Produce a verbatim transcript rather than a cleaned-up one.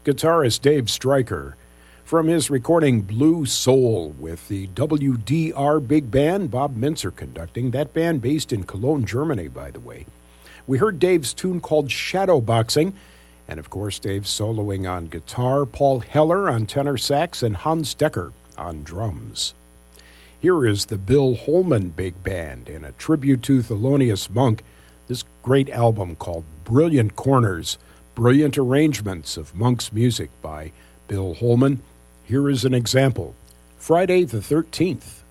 guitarist Dave Stryker. From his recording Blue Soul with the W D R Big Band, Bob Mintzer conducting, that band based in Cologne, Germany, by the way. We heard Dave's tune called Shadowboxing, and of course Dave soloing on guitar, Paul Heller on tenor sax, and Hans Decker on drums. Here is the Bill Holman Big Band in a tribute to Thelonious Monk, this great album called Brilliant Corners, brilliant arrangements of Monk's music by Bill Holman. Here is an example, Friday the thirteenth.